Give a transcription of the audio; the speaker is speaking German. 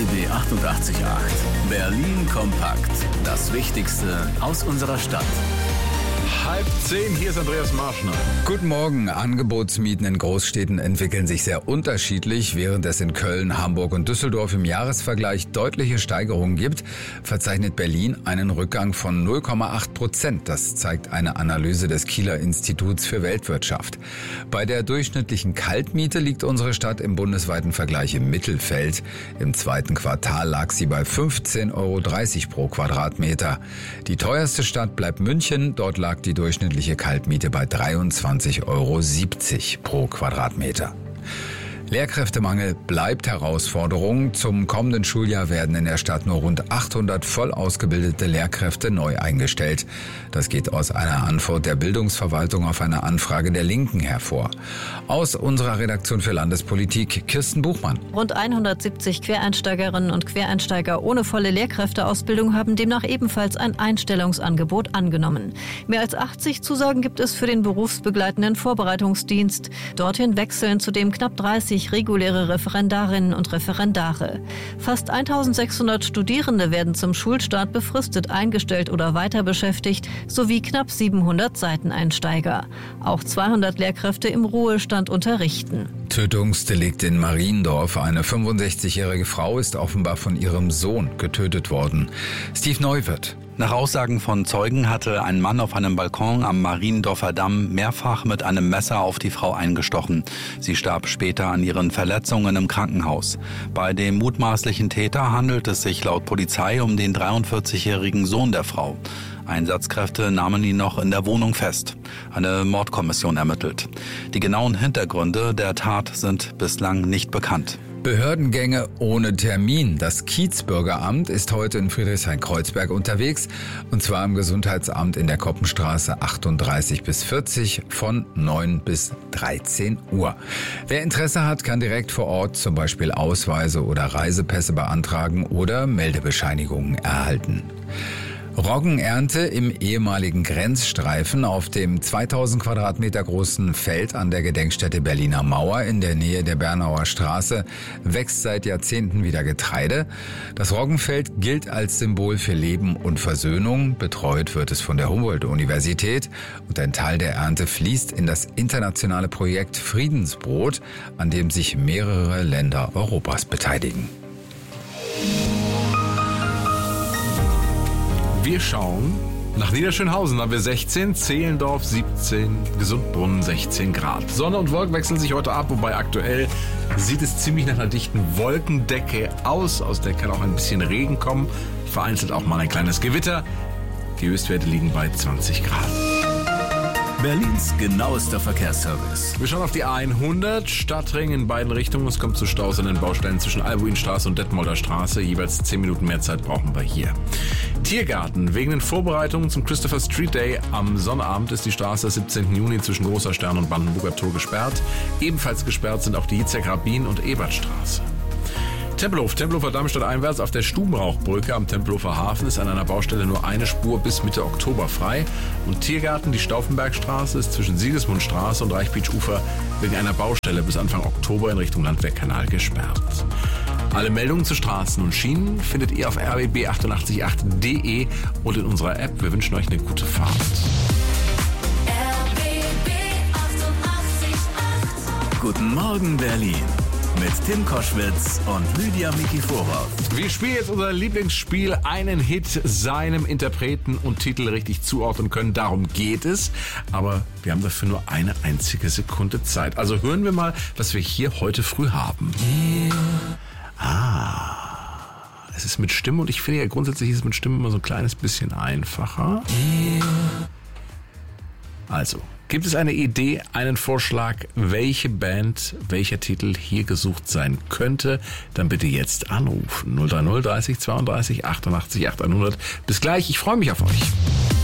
RBB 88.8. Berlin kompakt. Das Wichtigste aus unserer Stadt. 9:30, hier ist Andreas Marschner. Guten Morgen. Angebotsmieten in Großstädten entwickeln sich sehr unterschiedlich. Während es in Köln, Hamburg und Düsseldorf im Jahresvergleich deutliche Steigerungen gibt, verzeichnet Berlin einen Rückgang von 0,8%. Das zeigt eine Analyse des Kieler Instituts für Weltwirtschaft. Bei der durchschnittlichen Kaltmiete liegt unsere Stadt im bundesweiten Vergleich im Mittelfeld. Im zweiten Quartal lag sie bei 15,30 € pro Quadratmeter. Die teuerste Stadt bleibt München. Dort lag die durchschnittliche Kaltmiete bei 23,70 € pro Quadratmeter. Lehrkräftemangel bleibt Herausforderung. Zum kommenden Schuljahr werden in der Stadt nur rund 800 voll ausgebildete Lehrkräfte neu eingestellt. Das geht aus einer Antwort der Bildungsverwaltung auf eine Anfrage der Linken hervor. Aus unserer Redaktion für Landespolitik, Kirsten Buchmann. Rund 170 Quereinsteigerinnen und Quereinsteiger ohne volle Lehrkräfteausbildung haben demnach ebenfalls ein Einstellungsangebot angenommen. Mehr als 80 Zusagen gibt es für den berufsbegleitenden Vorbereitungsdienst. Dorthin wechseln zudem knapp 30 reguläre Referendarinnen und Referendare. Fast 1600 Studierende werden zum Schulstart befristet eingestellt oder weiter beschäftigt, sowie knapp 700 Seiteneinsteiger. Auch 200 Lehrkräfte im Ruhestand unterrichten. Tötungsdelikt in Mariendorf. Eine 65-jährige Frau ist offenbar von ihrem Sohn getötet worden. Steve Neuwirth. Nach Aussagen von Zeugen hatte ein Mann auf einem Balkon am Mariendorfer Damm mehrfach mit einem Messer auf die Frau eingestochen. Sie starb später an ihren Verletzungen im Krankenhaus. Bei dem mutmaßlichen Täter handelt es sich laut Polizei um den 43-jährigen Sohn der Frau. Einsatzkräfte nahmen ihn noch in der Wohnung fest. Eine Mordkommission ermittelt. Die genauen Hintergründe der Tat sind bislang nicht bekannt. Behördengänge ohne Termin. Das Kiezbürgeramt ist heute in Friedrichshain-Kreuzberg unterwegs, und zwar im Gesundheitsamt in der Koppenstraße 38 bis 40 von 9 bis 13 Uhr. Wer Interesse hat, kann direkt vor Ort zum Beispiel Ausweise oder Reisepässe beantragen oder Meldebescheinigungen erhalten. Roggenernte im ehemaligen Grenzstreifen auf dem 2000 Quadratmeter großen Feld an der Gedenkstätte Berliner Mauer in der Nähe der Bernauer Straße wächst seit Jahrzehnten wieder Getreide. Das Roggenfeld gilt als Symbol für Leben und Versöhnung. Betreut wird es von der Humboldt-Universität und ein Teil der Ernte fließt in das internationale Projekt Friedensbrot, an dem sich mehrere Länder Europas beteiligen. Wir schauen nach Niederschönhausen, haben wir 16, Zehlendorf 17, Gesundbrunnen 16 Grad. Sonne und Wolken wechseln sich heute ab, wobei aktuell sieht es ziemlich nach einer dichten Wolkendecke aus. Aus der kann auch ein bisschen Regen kommen, vereinzelt auch mal ein kleines Gewitter. Die Höchstwerte liegen bei 20 Grad. Berlins genauester Verkehrsservice. Wir schauen auf die A100, Stadtring in beiden Richtungen. Es kommt zu Staus an den Baustellen zwischen Albuinstraße und Detmolder Straße. Jeweils 10 Minuten mehr Zeit brauchen wir hier. Tiergarten. Wegen den Vorbereitungen zum Christopher Street Day am Sonnabend ist die Straße 17. Juni zwischen Großer Stern und Brandenburger Tor gesperrt. Ebenfalls gesperrt sind auch die Hitzek-Rabin- und Ebertstraße. Tempelhofer Damm einwärts auf der Stubenrauchbrücke am Tempelhofer Hafen ist an einer Baustelle nur eine Spur bis Mitte Oktober frei. Und Tiergarten, die Stauffenbergstraße, ist zwischen Sigismundstraße und Reichbeachufer wegen einer Baustelle bis Anfang Oktober in Richtung Landwehrkanal gesperrt. Alle Meldungen zu Straßen und Schienen findet ihr auf rbb888.de und in unserer App. Wir wünschen euch eine gute Fahrt. RBB 88.8. Guten Morgen, Berlin. Mit Tim Koschwitz und Lydia Mikiforov. Wir spielen jetzt unser Lieblingsspiel, einen Hit seinem Interpreten und Titel richtig zuordnen können. Darum geht es. Aber wir haben dafür nur eine einzige Sekunde Zeit. Also hören wir mal, was wir hier heute früh haben. Es ist mit Stimme und ich finde ja grundsätzlich ist es mit Stimme immer so ein kleines bisschen einfacher. Also, gibt es eine Idee, einen Vorschlag, welche Band, welcher Titel hier gesucht sein könnte? Dann bitte jetzt anrufen. 030 30 32 88 800. Bis gleich, ich freue mich auf euch.